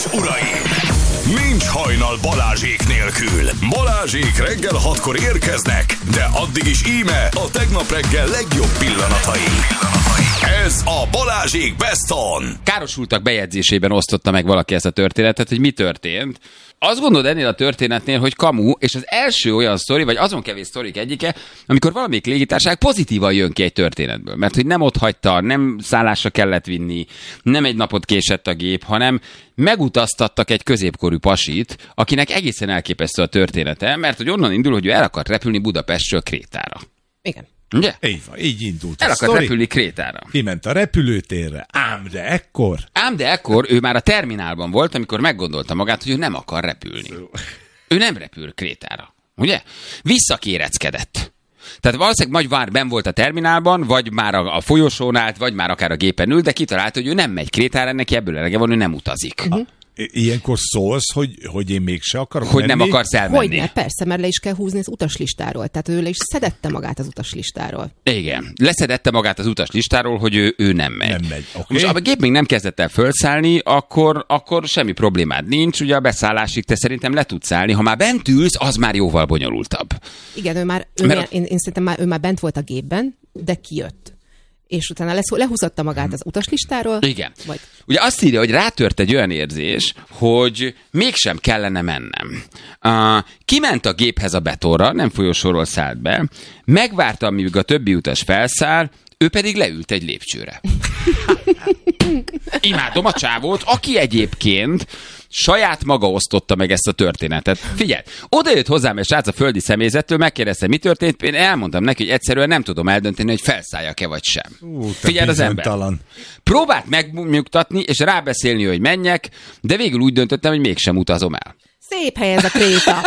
uraim! Nincs hajnal Balázsék nélkül. Balázsék reggel 6-kor érkeznek, de addig is íme a tegnap reggel legjobb pillanatai. Ez a Balázsék Best On. Károsultak bejegyzésében osztotta meg valaki ezt a történetet, hogy mi történt. Azt gondolod ennél a történetnél, hogy kamu, és az első olyan sztori, vagy azon kevés sztorik egyike, amikor valamelyik légitársaság pozitívan jön ki egy történetből. Mert hogy nem otthagyta, nem szállásra kellett vinni, nem egy napot késett a gép, hanem megutaztattak egy középkorú pasit, akinek egészen elképesztő a története, mert hogy onnan indul, hogy ő el akart repülni Budapestről Krétára. Igen. Ugye? Így indult El a akart sztori. repülni Krétára. Kiment a repülőtérre, ám de ekkor ő már a terminálban volt, amikor meggondolta magát, hogy ő nem akar repülni. Ő nem repül Krétára. Ugye? Visszakéreckedett. Tehát valószínűleg vagy már benn volt a terminálban, vagy már a folyosón állt, vagy már akár a gépen ül, de kitalálta, hogy ő nem megy Krétára, neki ebből elege van, ő nem utazik. ilyenkor szólsz, hogy én mégse akarok hogy menni? nem akarsz elmenni. Hogyne, persze, mert le is kell húzni az utaslistáról. Tehát ő le is szedette magát az utaslistáról. Igen, leszedette magát az utaslistáról, hogy ő nem megy. Nem megy, oké. Most a gép még nem kezdett el fölszállni, akkor semmi problémád nincs. Ugye a beszállásig te szerintem le tudsz állni. Ha már bent ülsz, az már jóval bonyolultabb. Igen, én szerintem ő már bent volt a gépben, de kijött. És utána lehúzotta magát az utaslistáról. Igen. Ugye azt írja, hogy rátört egy olyan érzés, hogy mégsem kellene mennem. Kiment a géphez a betonra, nem folyosóról szállt be, megvárta, amíg a többi utas felszáll, ő pedig leült egy lépcsőre. Imádom a csávót, aki egyébként saját maga osztotta meg ezt a történetet. Figyelj, oda jött hozzám egy srác a földi személyzettől, megkérdezte, mi történt, én elmondtam neki, hogy egyszerűen nem tudom eldönteni, hogy felszálljak-e vagy sem. Figyelj az ember. Próbált megnyugtatni, és rábeszélni, hogy menjek, de végül úgy döntöttem, hogy mégsem utazom el. Szép hely ez a Kréta.